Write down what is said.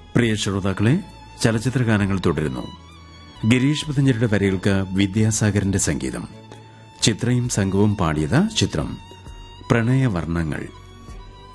പ്രിയ ശ്രോതാക്കളെ, ചലച്ചിത്ര ഗാനങ്ങൾ തുടരുന്നു. ഗിരീഷ് പുത്തഞ്ചേരിയുടെ വരികൾക്ക് വിദ്യാസാഗറിന്റെ സംഗീതം. ചിത്രയും സംഘവും പാടിയത് ചിത്രം പ്രണയവർണ്ണങ്ങൾ.